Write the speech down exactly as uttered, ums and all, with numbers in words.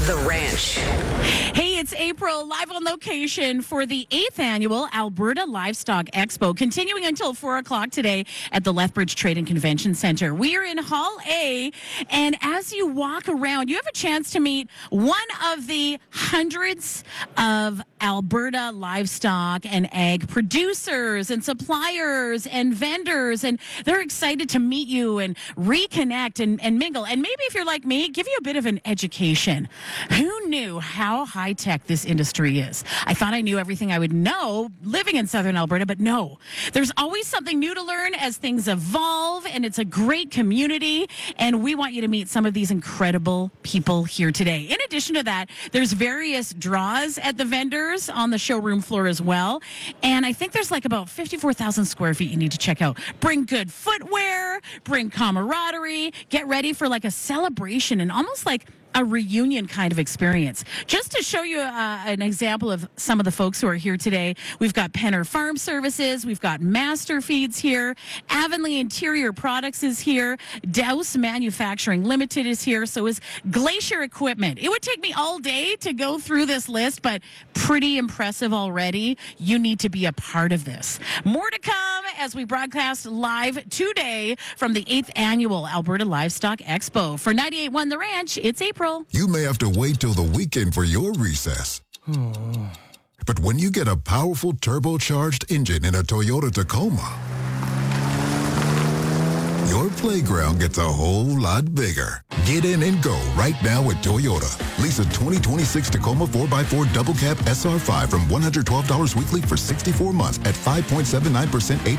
The Ranch. Hey, it's April, live on location for the eighth annual Alberta Livestock Expo, continuing until four o'clock today at the Lethbridge Trade and Convention Centre. We are in Hall A, and as you walk around, you have a chance to meet one of the hundreds of Alberta livestock and ag producers and suppliers and vendors, and they're excited to meet you and reconnect and, and mingle. And maybe if you're like me, give you a bit of an education. Who knew how high-tech this industry is? I thought I knew everything I would know living in southern Alberta, but no. There's always something new to learn as things evolve, and it's a great community, and we want you to meet some of these incredible people here today. In addition to that, there's various draws at the vendors on the showroom floor as well, and I think there's like about fifty-four thousand square feet you need to check out. Bring good footwear, bring camaraderie, get ready for like a celebration and almost like a reunion kind of experience. Just to show you uh, an example of some of the folks who are here today, we've got Penner Farm Services, we've got Master Feeds here, Avonlea Interior Products is here, Douse Manufacturing Limited is here, so is Glacier Equipment. It would take me all day to go through this list, but pretty impressive already. You need to be a part of this. More to come as we broadcast live today from the eighth Annual Alberta Livestock Expo. For ninety-eight point one The Ranch, it's April. You may have to wait till the weekend for your recess. But when you get a powerful turbocharged engine in a Toyota Tacoma, your playground gets a whole lot bigger. Get in and go right now at Toyota. Lease a twenty twenty-six Tacoma four by four Double Cab S R five from one hundred twelve dollars weekly for sixty-four months at five point seven nine percent